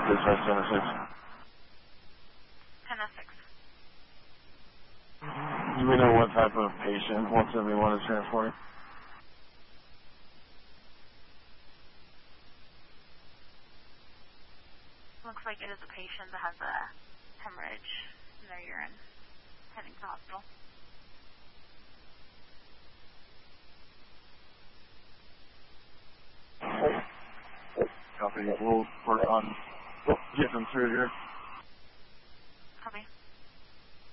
Dispatch 10-6. 10-6. Do we know what type of patient 171 is transporting? Looks like it is a patient that has a hemorrhage in their urine, heading to hospital. Copy. We'll work on getting them through here. Copy.